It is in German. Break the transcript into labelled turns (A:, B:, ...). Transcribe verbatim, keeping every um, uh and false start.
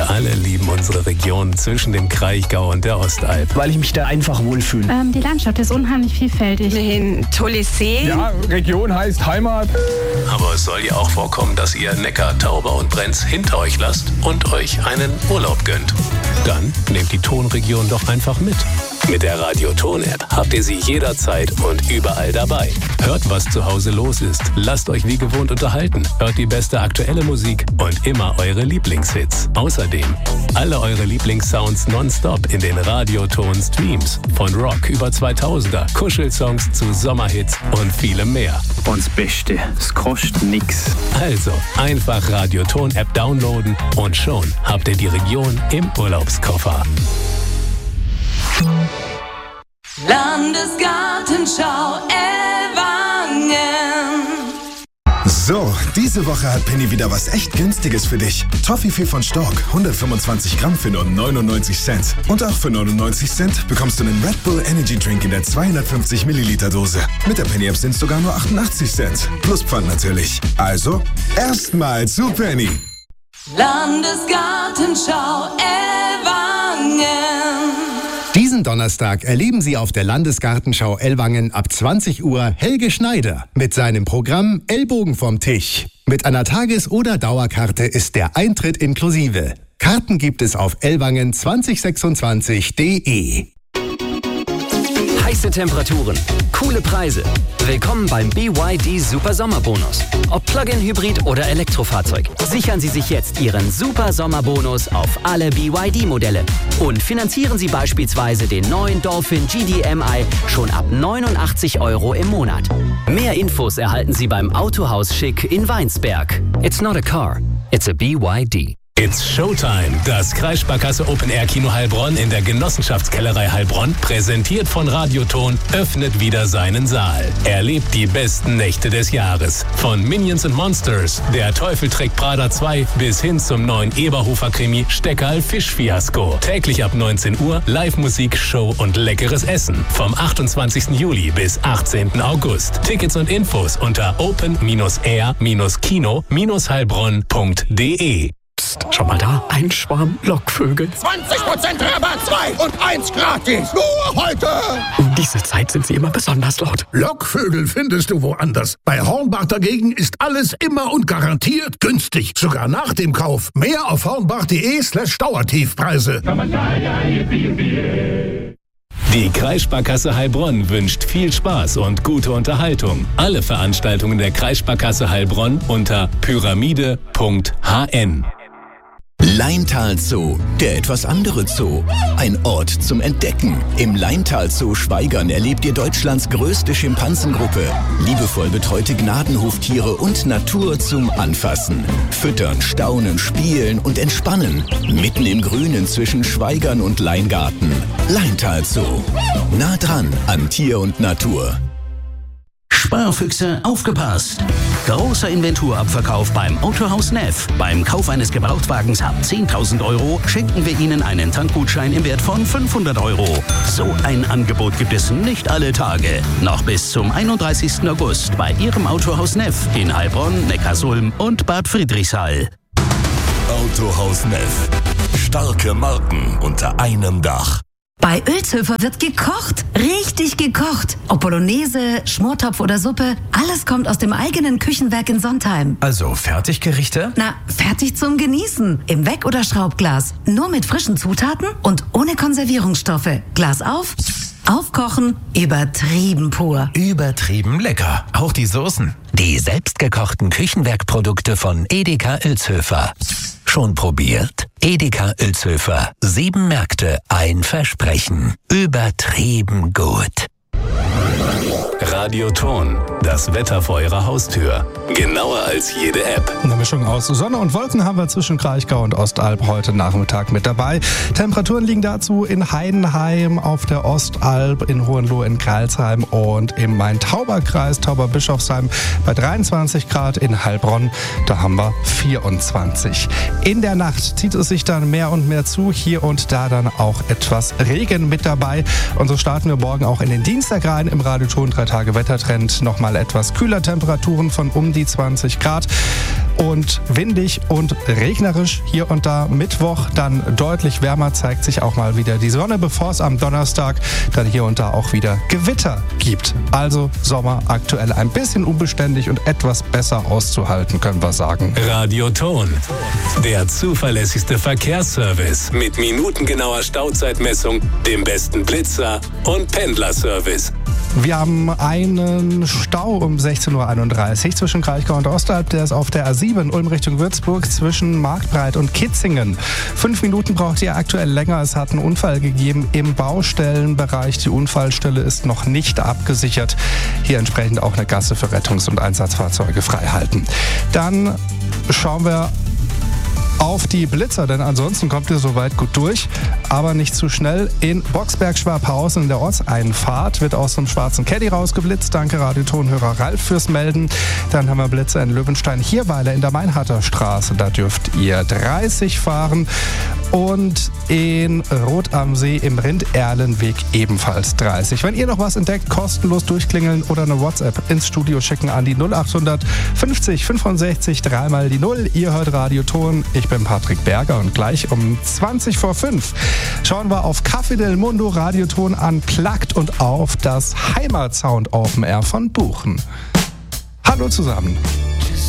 A: Wir alle lieben unsere Region zwischen dem Kraichgau und der Ostalb.
B: Weil ich mich da einfach wohlfühle.
C: Ähm, die Landschaft ist unheimlich vielfältig.
D: Ein tolles See.
B: Ja, Region heißt Heimat.
A: Aber es soll ja auch vorkommen, dass ihr Neckar, Tauber und Brenz hinter euch lasst und euch einen Urlaub gönnt. Dann nehmt die Tonregion doch einfach mit. Mit der Radio-Ton-App habt ihr sie jederzeit und überall dabei. Hört, was zu Hause los ist. Lasst euch wie gewohnt unterhalten. Hört die beste aktuelle Musik und immer eure Lieblingshits. Außerdem alle eure Lieblingssounds nonstop in den Radio-Ton-Streams. Von Rock über zweitausender, Kuschelsongs zu Sommerhits und vielem mehr.
B: Und das Beste, es kostet nix.
A: Also einfach Radio-Ton-App downloaden und schon habt ihr die Region im Urlaubskoffer.
E: Landesgartenschau Ellwangen.
F: So, diese Woche hat Penny wieder was echt Günstiges für dich. Toffifee von Stork, hundertfünfundzwanzig Gramm für nur neunundneunzig Cent. Und auch für neunundneunzig Cent bekommst du einen Red Bull Energy Drink in der zweihundertfünfzig Milliliter Dose. Mit der Penny App sind es sogar nur achtundachtzig Cent. Plus Pfand natürlich. Also, erstmal zu Penny.
E: Landesgartenschau Ellwangen.
G: Diesen Donnerstag erleben Sie auf der Landesgartenschau Ellwangen ab zwanzig Uhr Helge Schneider mit seinem Programm Ellbogen vom Tisch. Mit einer Tages- oder Dauerkarte ist der Eintritt inklusive. Karten gibt es auf ellwangen zwanzig sechsundzwanzig punkt de.
H: Heiße Temperaturen, coole Preise. Willkommen beim B Y D Super Sommerbonus. Ob Plug-in-Hybrid oder Elektrofahrzeug. Sichern Sie sich jetzt Ihren Super Sommerbonus auf alle B Y D-Modelle. Und finanzieren Sie beispielsweise den neuen Dolphin G D M I schon ab neunundachtzig Euro im Monat. Mehr Infos erhalten Sie beim Autohaus Schick in Weinsberg. It's not a car, it's a B Y D.
A: It's Showtime. Das Kreissparkasse Open Air Kino Heilbronn in der Genossenschaftskellerei Heilbronn, präsentiert von Radioton, öffnet wieder seinen Saal. Erlebt die besten Nächte des Jahres. Von Minions and Monsters, Der Teufel trägt Prada zwei bis hin zum neuen Eberhofer-Krimi Steckerl Fischfiasko. Täglich ab neunzehn Uhr Live-Musik, Show und leckeres Essen. Vom achtundzwanzigsten Juli bis achtzehnten August. Tickets und Infos unter open air kino heilbronn punkt de.
B: Schau mal da, ein Schwarm Lockvögel.
I: zwanzig Prozent Rabatt, zwei und eins gratis. Nur heute.
B: Um diese Zeit sind sie immer besonders laut.
I: Lockvögel findest du woanders. Bei Hornbach dagegen ist alles immer und garantiert günstig. Sogar nach dem Kauf. Mehr auf hornbach.de slash Dauertiefpreise.
A: Die Kreissparkasse Heilbronn wünscht viel Spaß und gute Unterhaltung. Alle Veranstaltungen der Kreissparkasse Heilbronn unter pyramide punkt h n.
J: Laintal Zoo, der etwas andere Zoo. Ein Ort zum Entdecken. Im Laintal Zoo Schwaigern erlebt ihr Deutschlands größte Schimpansengruppe. Liebevoll betreute Gnadenhoftiere und Natur zum Anfassen. Füttern, staunen, spielen und entspannen. Mitten im Grünen zwischen Schwaigern und Leingarten. Laintal Zoo. Nah dran an Tier und Natur.
K: Sparfüchse, aufgepasst! Großer Inventurabverkauf beim Autohaus Neff. Beim Kauf eines Gebrauchtwagens ab zehntausend Euro schenken wir Ihnen einen Tankgutschein im Wert von fünfhundert Euro. So ein Angebot gibt es nicht alle Tage. Noch bis zum einunddreißigsten August bei Ihrem Autohaus Neff in Heilbronn, Neckarsulm und Bad Friedrichshall.
L: Autohaus Neff. Starke Marken unter einem Dach.
M: Bei Ölzhöfer wird gekocht, richtig gekocht. Ob Bolognese, Schmortopf oder Suppe, alles kommt aus dem eigenen Küchenwerk in Sontheim.
N: Also Fertiggerichte?
M: Na, fertig zum Genießen. Im Weck- oder Schraubglas. Nur mit frischen Zutaten und ohne Konservierungsstoffe. Glas auf, aufkochen, übertrieben pur.
N: Übertrieben lecker. Auch die Soßen.
O: Die selbstgekochten Küchenwerkprodukte von Edeka Ölzhöfer. Schon probiert? Edeka Ölzhöfer. Sieben Märkte, ein Versprechen. Übertrieben gut.
A: Radioton, das Wetter vor Ihrer Haustür. Genauer als jede App.
P: Eine Mischung aus Sonne und Wolken haben wir zwischen Kraichgau und Ostalb heute Nachmittag mit dabei. Temperaturen liegen dazu in Heidenheim, auf der Ostalb, in Hohenlohe, in Karlsheim und im Main-Tauber-Kreis, Tauber-Bischofsheim bei dreiundzwanzig Grad, in Heilbronn, da haben wir vierundzwanzig. In der Nacht zieht es sich dann mehr und mehr zu, hier und da dann auch etwas Regen mit dabei. Und so starten wir morgen auch in den Dienstag rein im Radioton drei Tage Tage Wettertrend nochmal etwas kühler, Temperaturen von um die zwanzig Grad und windig und regnerisch hier und da. Mittwoch dann deutlich wärmer, zeigt sich auch mal wieder die Sonne, bevor es am Donnerstag dann hier und da auch wieder Gewitter gibt. Also Sommer aktuell ein bisschen unbeständig und etwas besser auszuhalten, können wir sagen.
A: Radioton, der zuverlässigste Verkehrsservice mit minutengenauer Stauzeitmessung, dem besten Blitzer und Pendlerservice.
P: Wir haben einen Stau um sechzehn Uhr einunddreißig zwischen Kraichgau und Ostalb. Der ist auf der A sieben Ulm Richtung Würzburg zwischen Marktbreit und Kitzingen. Fünf Minuten braucht ihr aktuell länger. Es hat einen Unfall gegeben im Baustellenbereich. Die Unfallstelle ist noch nicht abgesichert. Hier entsprechend auch eine Gasse für Rettungs- und Einsatzfahrzeuge frei halten. Dann schauen wir auf die Blitzer, denn ansonsten kommt ihr soweit gut durch, aber nicht zu schnell. In Boxberg-Schwabhausen in der Ortseinfahrt wird aus dem schwarzen Caddy rausgeblitzt. Danke Radiotonhörer Ralf fürs Melden. Dann haben wir Blitzer in Löwenstein-Hierweiler in der Mainharter Straße. Da dürft ihr dreißig fahren. Und in Rot am See im Rinderlenweg ebenfalls dreißig. Wenn ihr noch was entdeckt, kostenlos durchklingeln oder eine WhatsApp ins Studio schicken an die null acht fünfzig fünfundsechzig dreimal die null. Ihr hört Radioton. Ich bin Patrick Berger und gleich um zwanzig vor fünf schauen wir auf Café del Mundo Radioton Unplugged und auf das Heimatsound Open Air von Buchen. Hallo zusammen.